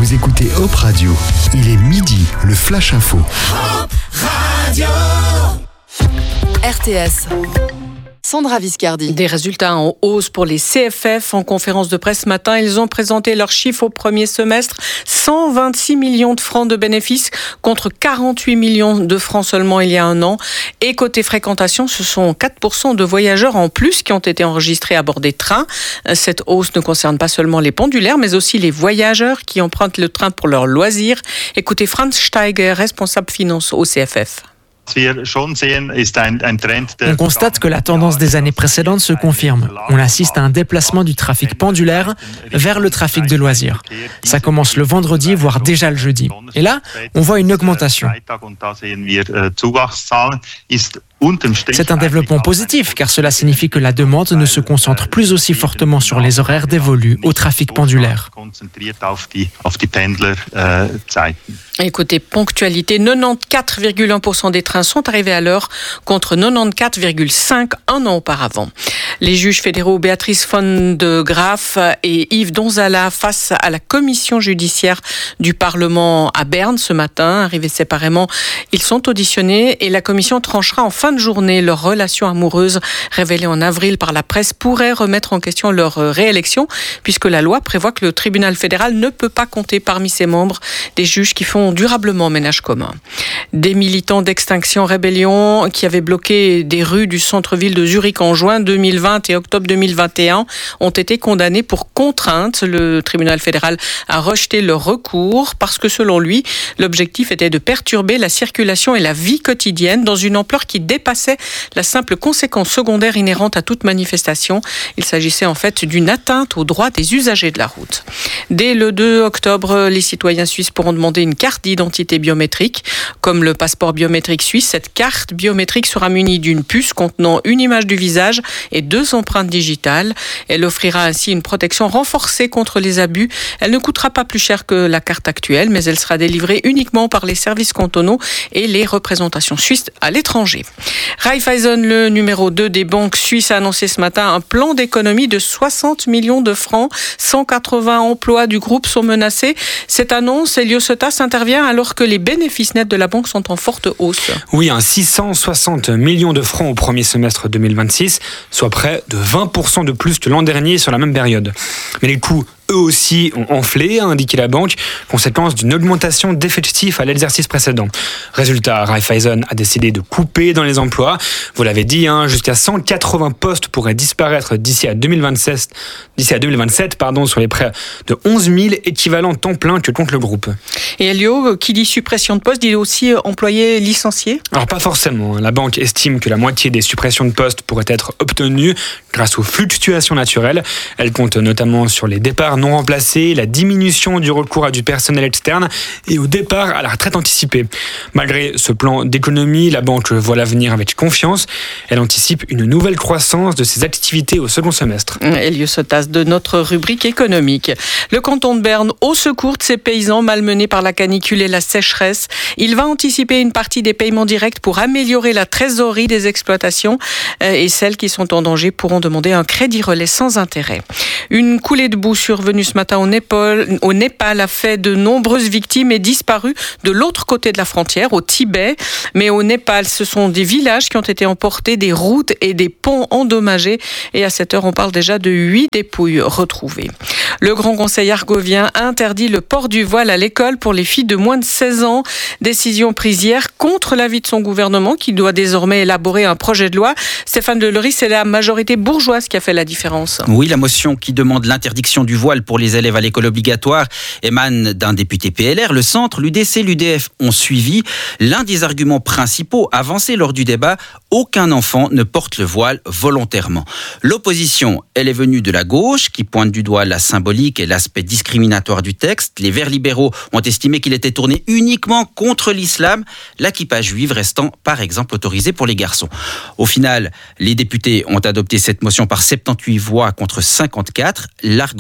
Vous écoutez Hop Radio. Il est midi, le Flash Info. Hop Radio. RTS. Sandra Viscardi. Des résultats en hausse pour les CFF. En conférence de presse ce matin, ils ont présenté leurs chiffres au premier semestre. 126 millions de francs de bénéfices contre 48 millions de francs seulement il y a un an. Et côté fréquentation, ce sont 4% de voyageurs en plus qui ont été enregistrés à bord des trains. Cette hausse ne concerne pas seulement les pendulaires, mais aussi les voyageurs qui empruntent le train pour leurs loisirs. Écoutez Franz Steiger, responsable finance au CFF. On constate que la tendance des années précédentes se confirme. On assiste à un déplacement du trafic pendulaire vers le trafic de loisirs. Ça commence le vendredi, voire déjà le jeudi. Et là, on voit une augmentation. C'est un développement positif, car cela signifie que la demande ne se concentre plus aussi fortement sur les horaires dévolus au trafic pendulaire. Et côté ponctualité, 94,1% des trains sont arrivés à l'heure contre 94,5% un an auparavant. Les juges fédéraux Béatrice von de Graaf et Yves Donzala face à la commission judiciaire du Parlement à Berne ce matin. Arrivés séparément, ils sont auditionnés et la commission tranchera en fin de journée. Leur relation amoureuse révélée en avril par la presse pourrait remettre en question leur réélection puisque la loi prévoit que le tribunal fédéral ne peut pas compter parmi ses membres des juges qui font durablement ménage commun. Des militants d'Extinction Rébellion qui avaient bloqué des rues du centre-ville de Zurich en juin 2020 et octobre 2021 ont été condamnés pour contrainte. Le tribunal fédéral a rejeté leur recours parce que selon lui, l'objectif était de perturber la circulation et la vie quotidienne dans une ampleur qui dépassait la simple conséquence secondaire inhérente à toute manifestation. Il s'agissait en fait d'une atteinte aux droits des usagers de la route. Dès le 2 octobre, les citoyens suisses pourront demander une carte d'identité biométrique. Comme le passeport biométrique suisse, cette carte biométrique sera munie d'une puce contenant une image du visage et 2 empreintes digitales. Elle offrira ainsi une protection renforcée contre les abus. Elle ne coûtera pas plus cher que la carte actuelle, mais elle sera délivrée uniquement par les services cantonaux et les représentations suisses à l'étranger. Raiffeisen, le numéro 2 des banques suisses, a annoncé ce matin un plan d'économie de 60 millions de francs. 180 emplois du groupe sont menacés. Cette annonce, Elio Sotas, intervient alors que les bénéfices nets de la banque sont en forte hausse. Oui, 660 millions de francs au premier semestre 2026, soit près de 20% de plus que l'an dernier sur la même période. Mais les coûts, eux aussi, ont enflé, a indiqué la banque, conséquence d'une augmentation d'effectifs à l'exercice précédent. Résultat, Raiffeisen a décidé de couper dans les emplois. Vous l'avez dit, jusqu'à 180 postes pourraient disparaître d'ici à 2027, sur les près de 11 000 équivalents temps plein que compte le groupe. Et Elio, qui dit suppression de postes, dit aussi employés licenciés ? Alors pas forcément. La banque estime que la moitié des suppressions de postes pourraient être obtenues grâce aux fluctuations naturelles. Elle compte notamment sur les départs non remplacés, la diminution du recours à du personnel externe et au départ à la retraite anticipée. Malgré ce plan d'économie, la banque voit l'avenir avec confiance. Elle anticipe une nouvelle croissance de ses activités au second semestre. Elio Sotas de notre rubrique économique. Le canton de Berne au secours de ces paysans malmenés par la canicule et la sécheresse. Il va anticiper une partie des paiements directs pour améliorer la trésorerie des exploitations et celles qui sont en danger pourront demander un crédit relais sans intérêt. Une coulée de boue survenue ce matin au Népal a fait de nombreuses victimes et disparu de l'autre côté de la frontière, au Tibet. Mais au Népal, ce sont des villages qui ont été emportés, des routes et des ponts endommagés. Et à cette heure, on parle déjà de 8 dépouilles retrouvées. Le Grand Conseil argovien interdit le port du voile à l'école pour les filles de moins de 16 ans. Décision prise hier contre l'avis de son gouvernement qui doit désormais élaborer un projet de loi. Stéphane Delory, c'est la majorité bourgeoise qui a fait la différence. Oui, la motion qui demande l'interdiction du voile pour les élèves à l'école obligatoire émane d'un député PLR. Le Centre, l'UDC, l'UDF ont suivi. L'un des arguments principaux avancés lors du débat, aucun enfant ne porte le voile volontairement. L'opposition, elle est venue de la gauche qui pointe du doigt la symbolique et l'aspect discriminatoire du texte. Les Verts libéraux ont estimé qu'il était tourné uniquement contre l'islam, la kippa juive restant par exemple autorisée pour les garçons. Au final, les députés ont adopté cette motion par 78 voix contre 54. L'Argovie a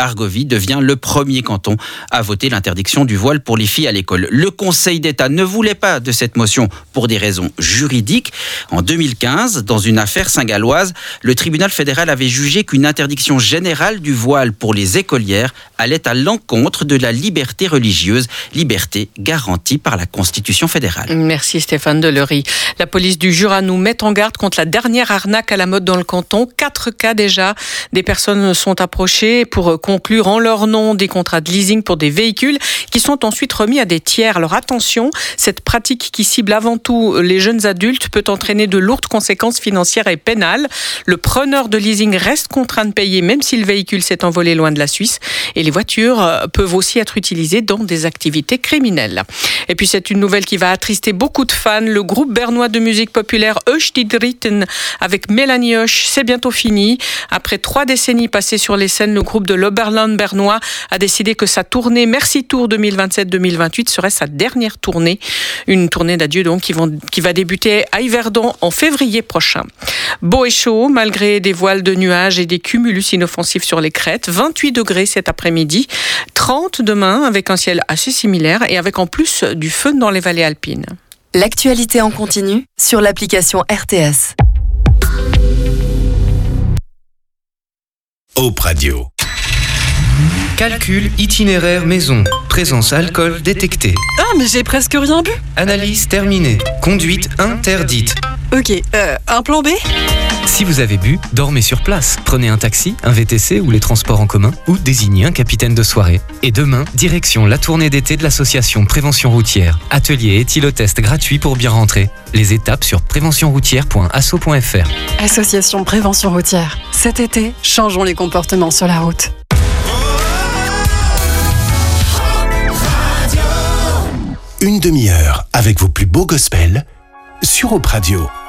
Argovie devient le premier canton à voter l'interdiction du voile pour les filles à l'école. Le Conseil d'État ne voulait pas de cette motion pour des raisons juridiques. En 2015, dans une affaire saint-galloise, le tribunal fédéral avait jugé qu'une interdiction générale du voile pour les écolières allait à l'encontre de la liberté religieuse, liberté garantie par la Constitution fédérale. Merci Stéphane Delory. La police du Jura nous met en garde contre la dernière arnaque à la mode dans le canton. 4 cas déjà. Des personnes sont approchées pour conclure en leur nom des contrats de leasing pour des véhicules qui sont ensuite remis à des tiers. Alors attention, cette pratique qui cible avant tout les jeunes adultes peut entraîner de lourdes conséquences financières et pénales. Le preneur de leasing reste contraint de payer même si le véhicule s'est envolé loin de la Suisse. Et les voitures peuvent aussi être utilisées dans des activités criminelles. Et puis c'est une nouvelle qui va attrister beaucoup de fans. Le groupe bernois de musique populaire Hoche die Dritten avec Mélanie Hoche, c'est bientôt fini. Après 3 décennies passées sur les scènes, le groupe de l'Oberland bernois a décidé que sa tournée Merci Tour 2027-2028 serait sa dernière tournée. Une tournée d'adieu donc qui va débuter à Yverdon en février prochain. Beau et chaud, malgré des voiles de nuages et des cumulus inoffensifs sur les crêtes. 28 degrés cet après-midi, 30 demain avec un ciel assez similaire et avec en plus du feu dans les vallées alpines. L'actualité en continu sur l'application RTS. Hope Radio. Calcul itinéraire maison. Présence alcool détectée. Ah, mais j'ai presque rien bu. Analyse terminée. Conduite interdite. Ok, un plan B ? Si vous avez bu, dormez sur place. Prenez un taxi, un VTC ou les transports en commun ou désignez un capitaine de soirée. Et demain, direction la tournée d'été de l'association Prévention Routière. Atelier éthylotest gratuit pour bien rentrer. Les étapes sur préventionroutière.asso.fr. Association Prévention Routière. Cet été, changeons les comportements sur la route. Une demi-heure avec vos plus beaux gospels sur Hope Radio.